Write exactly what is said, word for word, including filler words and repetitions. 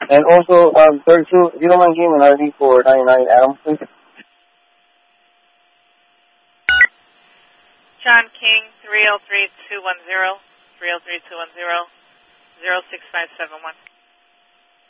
And also, um, thirty-two, if you don't mind giving an R D for ninety-nine Adams, please. John King, three oh three two one zero, three oh three two one zero, zero six five seven one.